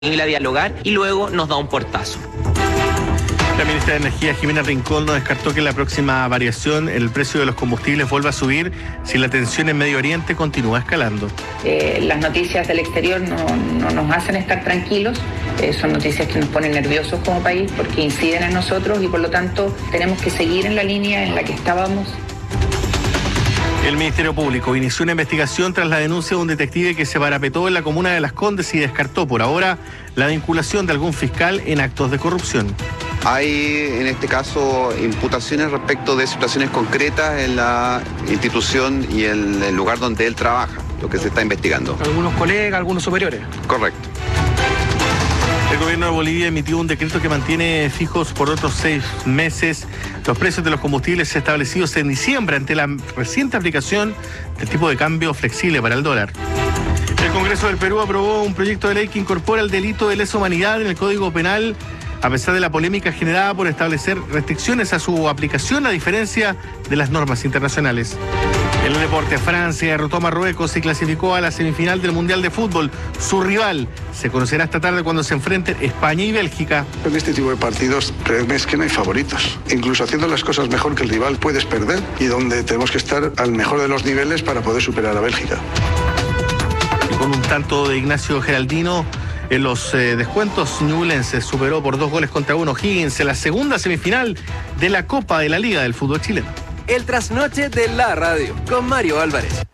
a dialogar y luego nos da un portazo. La ministra de Energía, Jimena Rincón, no descartó que en la próxima variación el precio de los combustibles vuelva a subir si la tensión en Medio Oriente continúa escalando. Las noticias del exterior no nos hacen estar tranquilos, son noticias que nos ponen nerviosos como país porque inciden en nosotros y por lo tanto tenemos que seguir en la línea en la que estábamos. El Ministerio Público inició una investigación tras la denuncia de un detective que se parapetó en la comuna de Las Condes y descartó por ahora la vinculación de algún fiscal en actos de corrupción. Hay en este caso imputaciones respecto de situaciones concretas en la institución y en el lugar donde él trabaja, lo que se está investigando. Algunos colegas, algunos superiores. Correcto. El gobierno de Bolivia emitió un decreto que mantiene fijos por otros 6 meses los precios de los combustibles establecidos en diciembre ante la reciente aplicación del tipo de cambio flexible para el dólar. El Congreso del Perú aprobó un proyecto de ley que incorpora el delito de lesa humanidad en el Código Penal, a pesar de la polémica generada por establecer restricciones a su aplicación a diferencia de las normas internacionales. En el deporte, Francia derrotó a Marruecos y clasificó a la semifinal del Mundial de Fútbol. Su rival se conocerá esta tarde cuando se enfrenten España y Bélgica. En este tipo de partidos, créeme, es que no hay favoritos. Incluso haciendo las cosas mejor que el rival puedes perder y donde tenemos que estar al mejor de los niveles para poder superar a Bélgica. Y con un tanto de Ignacio Geraldino, en los descuentos, Ñublense superó por 2-1 Higgins en la segunda semifinal de la Copa de la Liga del Fútbol Chileno. El trasnoche de la radio con Mario Álvarez.